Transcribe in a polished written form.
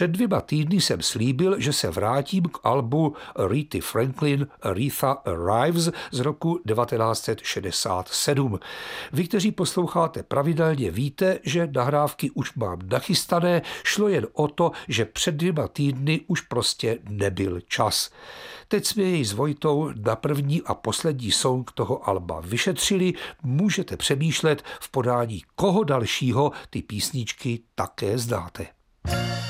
Před 2 týdny jsem slíbil, že se vrátím k albu Arethy Franklin Aretha Arrives z roku 1967. Vy, kteří posloucháte pravidelně, víte, že nahrávky už mám nachystané, šlo jen o to, že před 2 týdny už prostě nebyl čas. Teď jsme jej s Vojtou na první a poslední song toho alba vyšetřili, můžete přemýšlet v podání koho dalšího ty písničky také znáte.